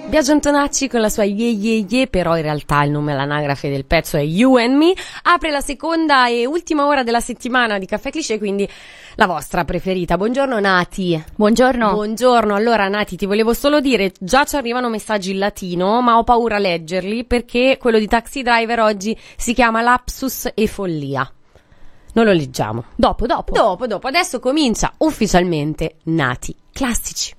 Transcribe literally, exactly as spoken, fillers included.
Biagio Antonacci con la sua Ye Ye Ye, però in realtà il nome all'anagrafe del pezzo è You and Me, apre la seconda e ultima ora della settimana di Caffè Cliché, quindi la vostra preferita. Buongiorno Nati. Buongiorno. Buongiorno, allora Nati, ti volevo solo dire, già ci arrivano messaggi in latino, ma ho paura a leggerli perché quello di Taxi Driver oggi si chiama Lapsus e Follia. Non lo leggiamo. Dopo, dopo. Dopo, dopo. Adesso comincia ufficialmente Nati Classici.